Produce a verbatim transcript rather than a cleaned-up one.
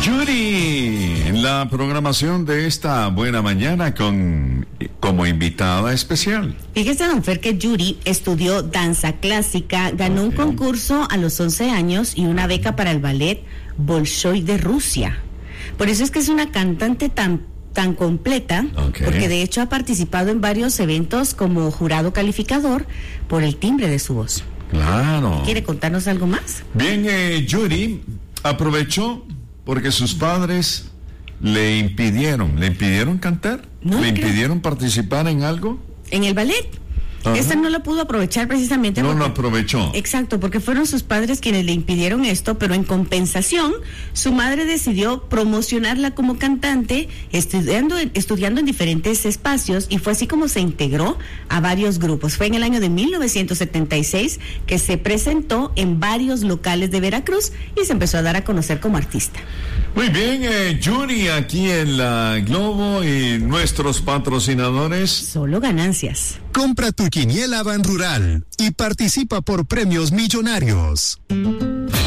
Yuri, en la programación de esta buena mañana con como invitada especial. Fíjese, don Fer, que Yuri estudió danza clásica, ganó okay. un concurso a los once años y una beca para el ballet Bolshoi de Rusia. Por eso es que es una cantante tan tan completa, okay. porque de hecho ha participado en varios eventos como jurado calificador por el timbre de su voz. Claro. ¿Quiere contarnos algo más? Bien, eh, Yuri aprovechó porque sus padres le impidieron, le impidieron cantar, no, le creo. impidieron participar en algo. En el ballet. Ajá. Esta no lo pudo aprovechar precisamente. No porque, lo aprovechó. Exacto, porque fueron sus padres quienes le impidieron esto, pero en compensación, su madre decidió promocionarla como cantante, estudiando, estudiando en diferentes espacios, y fue así como se integró a varios grupos. Fue en el año de mil novecientos setenta y seis que se presentó en varios locales de Veracruz y se empezó a dar a conocer como artista. Muy bien, eh, Yuri, aquí en la Globo y nuestros patrocinadores. Solo ganancias. Compra tu quiniela Ban Rural y participa por premios millonarios.